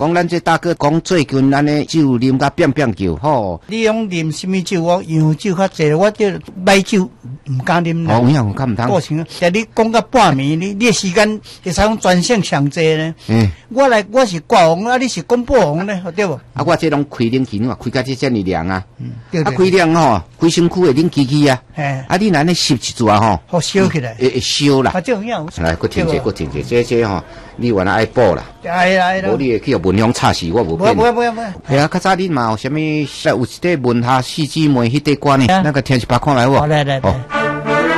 讲咱这大哥讲最近咱的酒啉甲变变叫吼。 你用啉什么酒？我洋酒较济，我这买酒唔敢啉啦。 哦，样敢唔通？ 过程，但你讲到半暝，你的时间会使讲专线上济呢？我是挂红啊，你是讲半红呢，对不？ 啊，我这拢开冷气嘛，开甲这么凉啊。啊，开凉吼，规身躯会冷气气啊。啊，你若呢吸一撮吼， 好烧起来。 会烧啦。 啊，这样。 来，搁停者，搁停者，这吼，你原来爱补啦。 哎。 无你会去互文香插死，我无骗。 不。 系啊，较早你嘛有啥物？有一块文下四姊妹迄块歌呢？那个听一百看来我。 来。